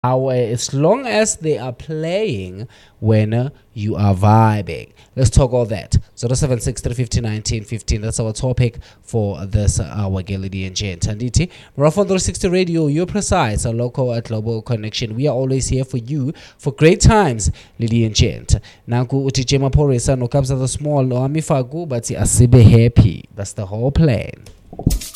as long as they are playing when you are vibing. Let's talk all that. 076 That's our topic for this hour, Lady and Gent. Tanditi, Marathon 360 Radio, you're precise, a local at global connection. We are always here for you for great times, Lady and Gent. Nanku utijema poresa no kabza the small no amifagu, but asibe happy. That's the whole plan.